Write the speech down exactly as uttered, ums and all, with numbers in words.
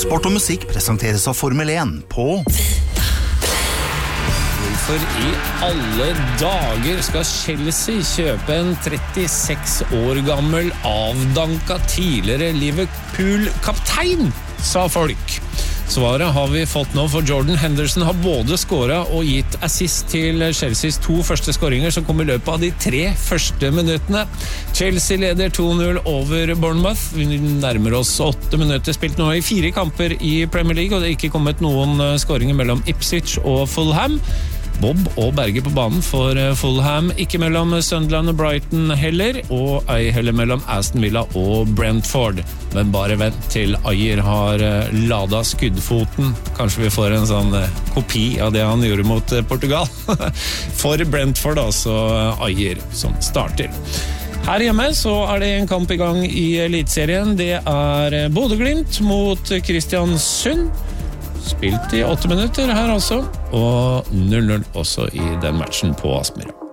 Sport og musikk presenteres av Formel én på... Hvorfor i alle dager skal Chelsea kjøpe en trettiseks år gammel avdanka tidligere Liverpool-kaptein, sa folk. Svaret har vi fått nå, for Jordan Henderson har både skåret og gitt assist til Chelseas to første skåringer som kom i løpet av de tre første minuttene. Chelsea leder to null over Bournemouth. Vi nærmer oss åtte minutter, spilt nå i fire kamper i Premier League, og det er ikke kommet noen skåringer mellom Ipswich og Fulham. Bob og Berge på banen for Fulham, ikke mellom Sunderland og Brighton heller, og ei heller mellom Aston Villa og Brentford. Men bare vent til Ajer har ladet skuddfoten. Kanskje vi får en sånn kopi av det han gjorde mot Portugal. For Brentford, altså Ajer, som starter. Her hjemme så er det en kamp i gang i Elitserien. Det er Bodø/Glimt mot Kristiansund. Spilt i åtte minutter her altså, og null null også i den matchen på Aspmyra.